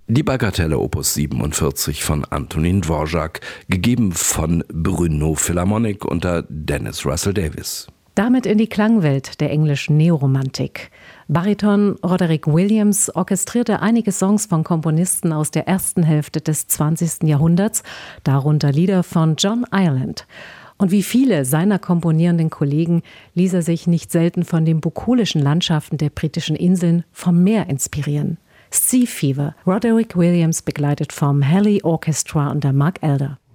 Die Bagatelle Opus 47 von Antonín Dvořák, gegeben von Brno Philharmonic unter Dennis Russell Davies. Damit in die Klangwelt der englischen Neoromantik. Bariton Roderick Williams orchestrierte einige Songs von Komponisten aus der ersten Hälfte des 20. Jahrhunderts, darunter Lieder von John Ireland. Und wie viele seiner komponierenden Kollegen ließ er sich nicht selten von den bukolischen Landschaften der britischen Inseln vom Meer inspirieren. Sea Fever, Roderick Williams begleitet vom Halley Orchestra unter Mark Elder.